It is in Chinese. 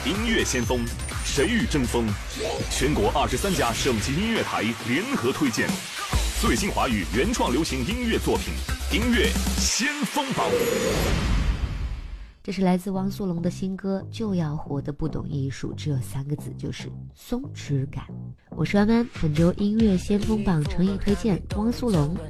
音乐先锋，谁与争锋？全国23家省级音乐台联合推荐最新华语原创流行音乐作品，音乐先锋榜。 这是来自汪苏泷的新歌《就要活得不懂艺术》，这3个字就是松弛感。我是安安，本周音乐先锋榜诚意推荐汪苏泷《